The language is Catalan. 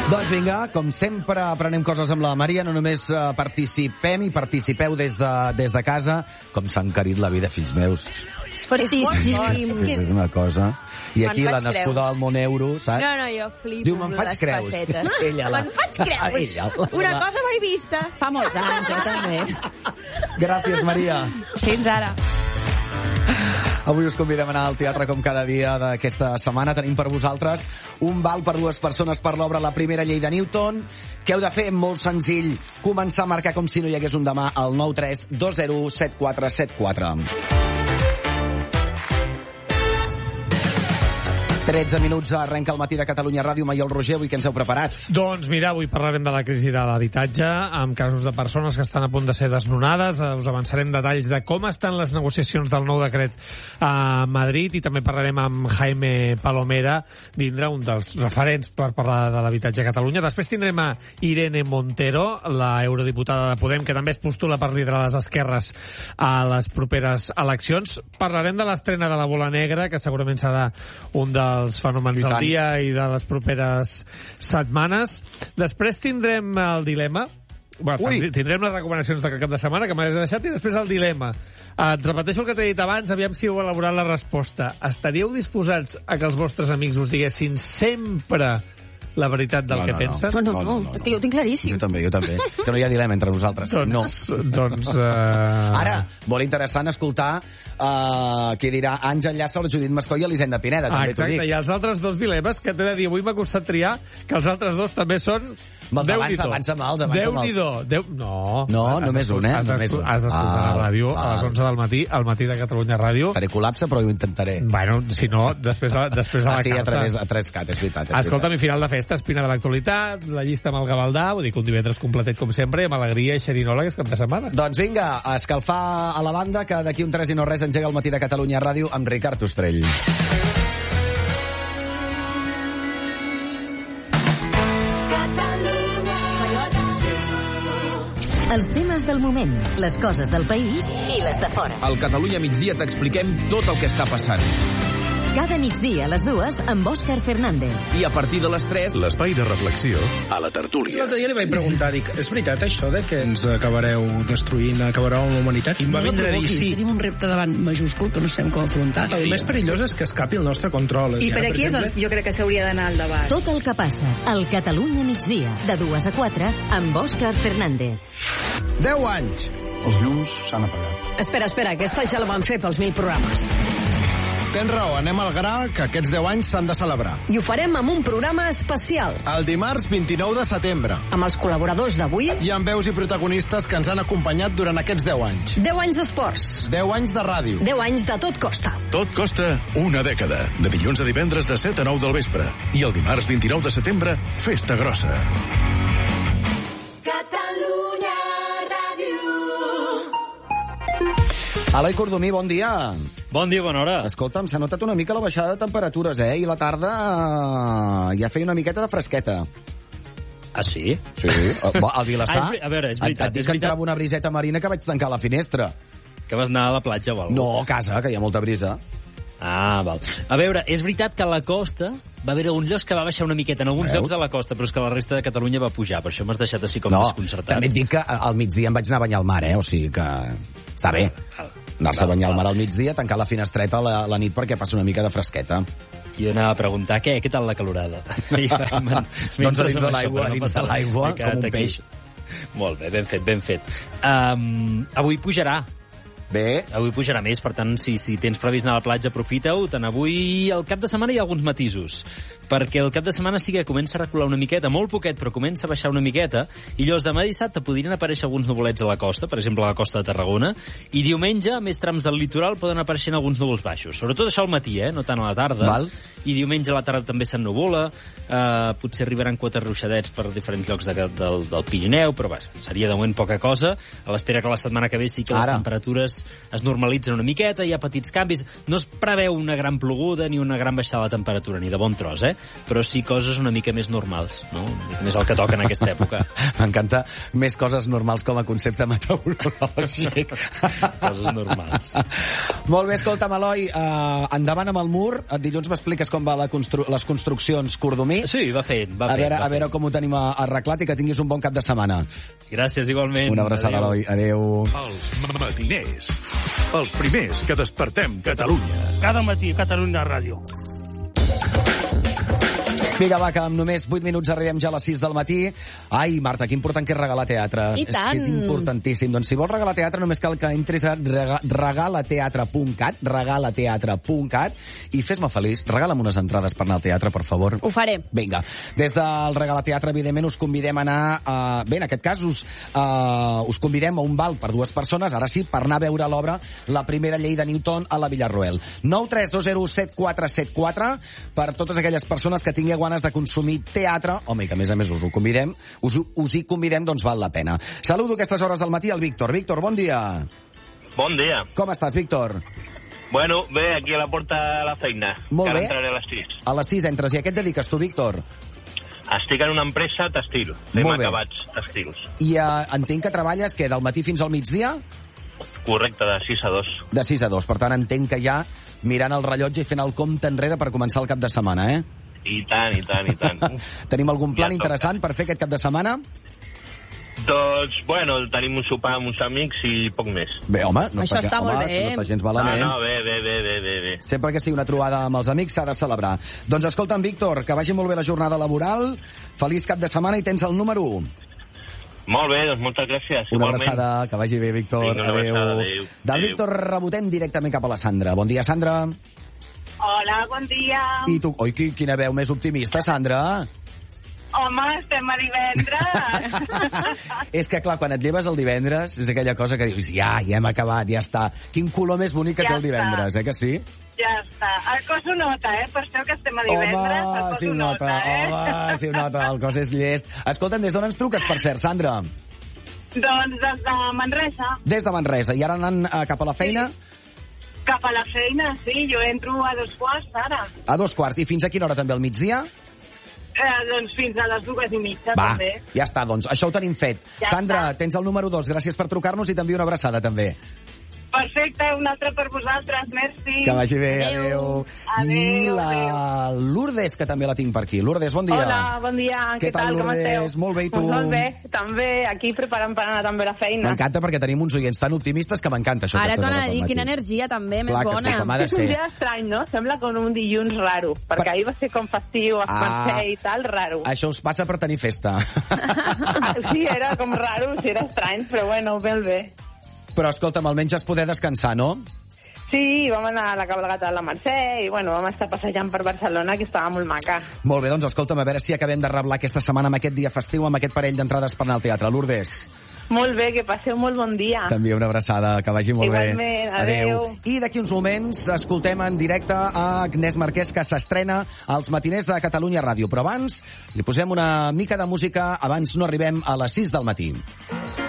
Doncs vinga, com sempre aprenem coses amb la Maria, no només participem i participeu des de casa, com s'ha encarit la vida, fills meus. És una cosa. I aquí la nascuda del món euro, saps? No, jo flipo. Diu, me'n faig creus. Me'n faig creus. Una cosa mai vista. Fa molts anys, jo també. Gràcies, Maria. Fins ara. Avui us convidem a anar al teatre com cada dia d'aquesta setmana. Tenim per vosaltres un val per 2 persones per l'obra La primera llei de Newton. Què heu de fer? Molt senzill. Començar a marcar com si no hi hagués un demà al 93207474. 13 minuts arrenca el matí de Catalunya Ràdio. Maiol Roger, avui què ens heu preparat? Doncs mira, avui parlarem de la crisi de l'habitatge, amb casos de persones que estan a punt de ser desnonades. Us avançarem detalls de com estan les negociacions del nou decret a Madrid i també parlarem amb Jaime Palomera, vindrà un dels referents per parlar de l'habitatge a Catalunya. Després tindrem a Irene Montero, la eurodiputada de Podem, que també es postula per liderar les esquerres a les properes eleccions. Parlarem de l'estrena de La Bola Negra, que segurament serà un dels fenòmens del dia i de les properes setmanes. Després tindrem el dilema. Bueno, tindrem les recomanacions del cap de setmana que m'has deixat i després el dilema. Et repeteixo el que t'he dit abans, aviam si heu elaborat la resposta. Estaríeu disposats a que els vostres amics us diguessin sempre la veritat del que pensen? No. És que jo ho tinc claríssim. Jo també. Que no hi ha dilema entre nosaltres. Doncs Ara, molt interessant escoltar qui dirà Àngel Llàcer, la Judit Mascó i Elisenda Pineda. Exacte, i els altres dos dilemes que t'he de dir, avui m'ha costat triar, que els altres dos també són Avança mals. No, només un, Has d'escoltar la ràdio a les 11 del matí, al matí de Catalunya Ràdio. Faré col·lapse, però ho intentaré. Bueno, si no, després a la carta. Sí, a 3CAT, és veritat. Escolta'm, i final de festa, espina de l'actualitat, la llista amb el Gavaldà, vull dir que un divendres completet com sempre, i amb alegria i xerinola, que és cap de setmana. Doncs vinga, a escalfar a la banda, que d'aquí un 3 i no res engega el matí de Catalunya Ràdio amb Ricard Ostrell. Els temes del moment, les coses del país i les de fora. Al Catalunya Migdia t'expliquem tot el que està passant. Cada migdia a les 2 amb Òscar Fernández. I a partir de les 3, l'espai de reflexió a la tertúlia. L'altre dia li vaig preguntar, dic, és veritat això de que ens acabareu destruint, acabareu amb la humanitat? I em va vindre a dir sí. Tenim un repte davant majúscul que no sabem com afrontar. El més perillós és que escapi el nostre control. I per aquí és on jo crec que s'hauria d'anar al debat. Tot el que passa al Catalunya Migdia, de 2 a 4, amb Òscar Fernández. 10 anys. Els llums s'han apagat. Espera, aquesta ja la van fer pels 1000 programes. Tens raó, anem al gra, que aquests 10 anys s'han de celebrar. I ho farem amb un programa especial. El dimarts 29 de setembre. Amb els col·laboradors d'avui. I amb veus i protagonistes que ens han acompanyat durant aquests 10 anys. 10 anys d'esports. 10 anys de ràdio. 10 anys de Tot Costa. Tot costa una dècada. De dilluns a divendres de 7 a 9 del vespre. I el dimarts 29 de setembre, festa grossa. Catalunya Ràdio. Eloi Cordomí, bon dia. Bon dia, bona hora. Escolta'm, s'ha notat una mica la baixada de temperatures, I la tarda ja feia una miqueta de fresqueta. Ah, sí? Sí. Al Vilassar, a veure, és veritat. et dic que entrava una briseta marina que vaig tancar la finestra. Que vas anar a la platja o alguna cosa? No, a casa, que hi ha molta brisa. Ah, val. A veure, és veritat que a la costa va haver alguns llocs que va baixar una miqueta, en alguns llocs de la costa, però és que la resta de Catalunya va pujar, per això m'has deixat així com desconcertat. També et dic que al migdia em vaig anar a banyar al mar, o sigui que està bé. Anar-se a banyar al mar al migdia, tancar la finestreta la nit perquè passa una mica de fresqueta. Jo anava a preguntar, què tal la calorada? Doncs a dins de l'aigua, com un peix. Molt bé, ben fet. Avui pujarà. Bé. Avui pujarà més, per tant, si tens previst anar a la platja, aprofita-ho. Tant avui, al cap de setmana, hi ha alguns matisos. Perquè el cap de setmana sí que comença a recular una miqueta, molt poquet, però comença a baixar una miqueta. I llavors demà dissabte podrien aparèixer alguns nuvolets a la costa, per exemple a la costa de Tarragona. I diumenge, a més trams del litoral, poden aparèixer alguns núvols baixos. Sobretot això al matí, no tant a la tarda. Val. I diumenge a la tarda també s'ennuvola. Potser arribaran 4 ruixadets per diferents llocs del Pirineu, però seria de moment poca cosa. A l'espera que la setmana que ve sí que les temperatures es normalitzen una miqueta, hi ha petits canvis. No es preveu una gran ploguda ni una gran baixada de temperatura, ni de bon tros, però sí coses una mica més normals, no? Una mica més el que toca en aquesta època. M'encanta més coses normals com a concepte meteorològic. Coses normals. Molt bé, escolta'm, Eloi, endavant amb el mur. Dilluns m'expliques com va les construccions Cordomí. Sí, va fent. A veure com ho tenim arreglat i que tinguis un bon cap de setmana. Gràcies, igualment. Una abraçada, Eloi. Adéu. Els matiners. Els primers que despertem Catalunya. Cada matí, Catalunya Ràdio. Vinga, va, que amb només 8 minuts arribem ja a les 6 del matí. Ai, Marta, que important que és regalar teatre. I tant. És importantíssim. Doncs si vols regalar teatre només cal que entris a regalateatre.cat i fes-me feliç. Regala'm unes entrades per anar al teatre, per favor. Ho faré. Vinga. Des del Regalateatre, evidentment, us convidem a anar... Bé, en aquest cas, us convidem a un val per 2 persones, ara sí, per anar a veure l'obra La primera llei de Newton a la Villarroel. 932017474 per totes aquelles persones que tingueu ganes de consumir teatre, home, i que a més us hi convidem, doncs val la pena. Saludo a aquestes hores del matí al Víctor. Víctor, bon dia. Bon dia. Com estàs, Víctor? Bueno, bé, aquí a la porta de la feina. Molt bé. Que ara entraré a les 6. A les 6 entres. I a què et dediques tu, Víctor? Estic en una empresa tèxtil. Fem acabats tèxtils. I entenc que treballes, del matí fins al migdia? Correcte, de 6 a 2. De 6 a 2. Per tant, entenc que ja mirant el rellotge i fent el compte enrere per començar el cap de setmana, I tant. Tenim algun plan interessant per fer aquest cap de setmana? Doncs, bueno, tenim un sopar amb uns amics i poc més. Bé, home, no això està molt bé. No està gens malament. No, bé. Sempre que sigui una trobada amb els amics s'ha de celebrar. Doncs escolta'm, Víctor, que vagi molt bé la jornada laboral, feliç cap de setmana i tens el número 1. Molt bé, doncs moltes gràcies. Una abraçada, que vagi bé, Víctor. Vinga, adéu. Del Víctor rebotem directament cap a la Sandra. Bon dia, Sandra. Hola, bon dia. I tu, oi, quina veu més optimista, Sandra? Home, estem a divendres. És que, clar, quan et lleves el divendres, és aquella cosa que dius, ja hem acabat, ja està. Quin color més bonic que té el divendres, que sí? Ja està. El cos ho nota, per això que estem a divendres, el cos ho nota, Home, sí ho nota, el cos és llest. Escolta'm, des d'on ens truques, per cert, Sandra? Doncs des de Manresa. Des de Manresa. I ara anant cap a la feina? Sí. Cap a la feina, sí. Jo entro a 2:15, ara. A 2:15. I fins a quina hora també, al migdia? Doncs fins a les 2:30, va, també. Ja està, doncs. Això ho tenim fet. Ja Sandra, està. tens el número 2. Gràcies per trucar-nos i t'envio una abraçada, també. Perfecte, una altra per vosaltres, merci. Que vagi bé, adéu. I la Lourdes, que també la tinc per aquí. Lourdes, bon dia. Hola, bon dia. Què tal, com esteu? Molt bé, i tu? Molt bé, també, aquí preparant per anar també a la feina. M'encanta perquè tenim uns oients tan optimistes que m'encanta això. Ara t'ho anava a dir, quina energia també, més bona. Sí, com ha de És un dia estrany, no? Sembla com un dilluns raro, perquè ahir va ser com festiu, esmercer i tal, raro. Això us passa per tenir festa. Sí, era com raro, sí, era estrany, però bueno, bé. Però escolta'm, almenys has poder descansar, no? Sí, vam anar a la cabalgata de la Mercè i bueno, vam estar passejant per Barcelona, que estava molt maca. Molt bé, doncs escolta'm, a veure si acabem de reblar aquesta setmana amb aquest dia festiu, amb aquest parell d'entrades per anar al teatre. Lourdes. Molt bé, que passeu molt bon dia. També una abraçada, que vagi molt Igualment, bé. adéu. I d'aquí uns moments escoltem en directe a Agnès Marquès, que s'estrena als matiners de Catalunya Ràdio. Però abans li posem una mica de música, abans no arribem a les 6 del matí.